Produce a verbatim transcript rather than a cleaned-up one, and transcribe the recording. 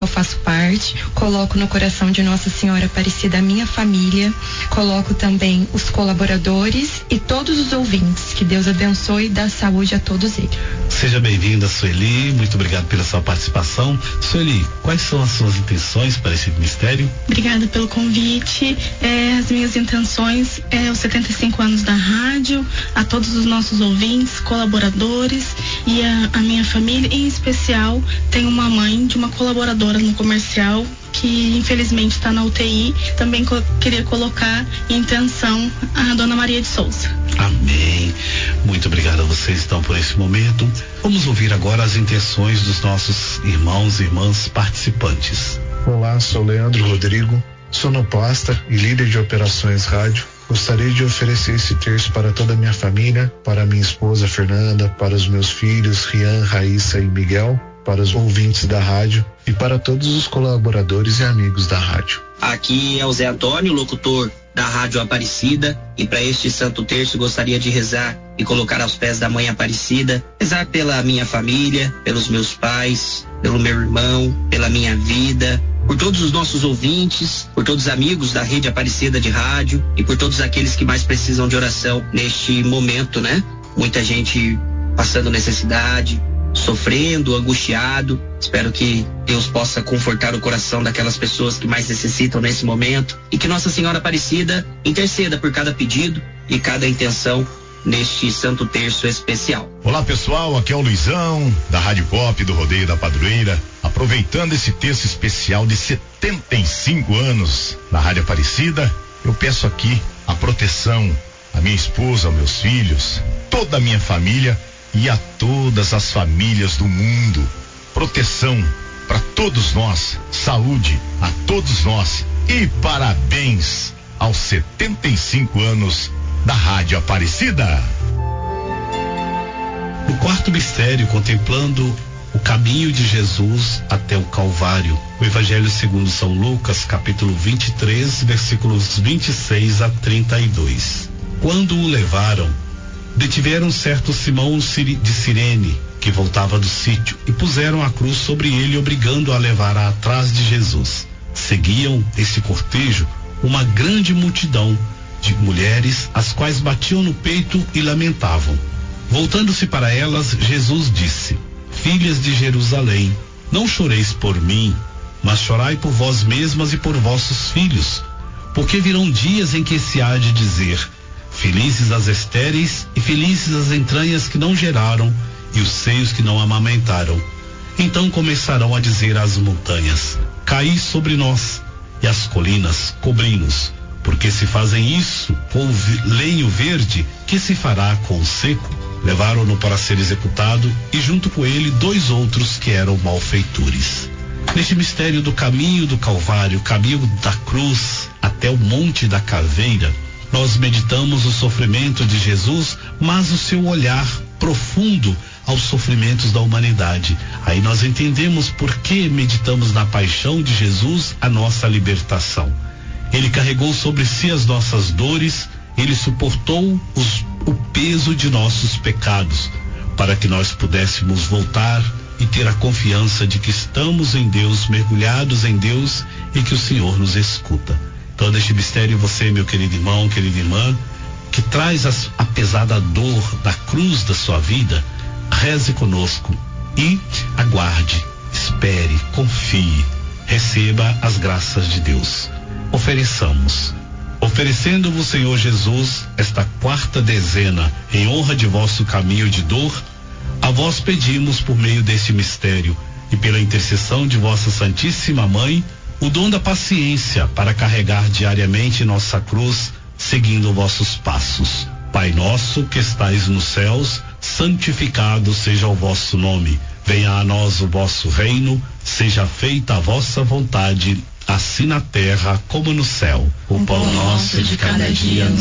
eu faço parte, coloco no coração de Nossa Senhora Aparecida a minha família, coloco também os colaboradores e todos os ouvintes. Que Deus abençoe e dá saúde a todos eles. Seja bem-vinda, Sueli, muito obrigado pela sua participação. Sueli, quais são as suas intenções para esse ministério? Obrigada pelo convite. É, as minhas intenções é os setenta e cinco anos da rádio, a todos os nossos ouvintes, colaboradores e a, a minha família, em especial, tenho uma mãe de uma colaboradora no comercial que infelizmente está na U T I. Também co- queria colocar em intenção a dona Maria de Souza. Amém. Muito obrigado a vocês então por esse momento. Vamos ouvir agora as intenções dos nossos irmãos e irmãs participantes. Olá, sou Leandro Rodrigo, sonoplasta e líder de operações rádio. Gostaria de oferecer esse terço para toda a minha família, para minha esposa Fernanda, para os meus filhos Rian, Raíssa e Miguel, para os ouvintes da rádio e para todos os colaboradores e amigos da rádio. Aqui é o Zé Antônio, locutor da Rádio Aparecida, e para este Santo Terço gostaria de rezar e colocar aos pés da Mãe Aparecida, rezar pela minha família, pelos meus pais, pelo meu irmão, pela minha vida, por todos os nossos ouvintes, por todos os amigos da Rede Aparecida de Rádio e por todos aqueles que mais precisam de oração neste momento, né? Muita gente passando necessidade, sofrendo, angustiado. Espero que Deus possa confortar o coração daquelas pessoas que mais necessitam nesse momento e que Nossa Senhora Aparecida interceda por cada pedido e cada intenção neste Santo Terço especial. Olá pessoal, aqui é o Luizão da Rádio Pop do Rodeio da Padroeira, aproveitando esse terço especial de setenta e cinco anos na Rádio Aparecida. Eu peço aqui a proteção à minha esposa, aos meus filhos, toda a minha família e a todas as famílias do mundo. Proteção para todos nós, saúde a todos nós e parabéns aos setenta e cinco anos da Rádio Aparecida. No quarto mistério, contemplando o caminho de Jesus até o Calvário, o Evangelho segundo São Lucas, capítulo vinte e três, versículos vinte e seis a trinta e dois. Quando o levaram, detiveram certo Simão de Cirene, que voltava do sítio, e puseram a cruz sobre ele, obrigando-o a levar atrás de Jesus. Seguiam esse cortejo uma grande multidão de mulheres, as quais batiam no peito e lamentavam. Voltando-se para elas, Jesus disse: Filhas de Jerusalém, não choreis por mim, mas chorai por vós mesmas e por vossos filhos, porque virão dias em que se há de dizer: felizes as estéreis e felizes as entranhas que não geraram e os seios que não amamentaram. Então começarão a dizer às montanhas: caí sobre nós, e às colinas: cobri-nos. Porque se fazem isso com o lenho verde, que se fará com o seco? Levaram-no para ser executado, e junto com ele dois outros que eram malfeitores. Neste mistério do caminho do Calvário, caminho da cruz até o Monte da Caveira, nós meditamos o sofrimento de Jesus, mas o seu olhar profundo aos sofrimentos da humanidade. Aí nós entendemos por que meditamos na paixão de Jesus a nossa libertação. Ele carregou sobre si as nossas dores, ele suportou os, o peso de nossos pecados, para que nós pudéssemos voltar e ter a confiança de que estamos em Deus, mergulhados em Deus e que o Senhor nos escuta. Então, neste mistério, você, meu querido irmão, querida irmã, que traz as, a pesada dor da cruz da sua vida, reze conosco e aguarde, espere, confie, receba as graças de Deus. Ofereçamos. Oferecendo-vos, Senhor Jesus, esta quarta dezena em honra de vosso caminho de dor, a vós pedimos por meio deste mistério e pela intercessão de vossa Santíssima Mãe, o dom da paciência para carregar diariamente nossa cruz, seguindo vossos passos. Pai nosso que estais nos céus, santificado seja o vosso nome. Venha a nós o vosso reino, seja feita a vossa vontade, assim na terra como no céu. O pão nosso de cada dia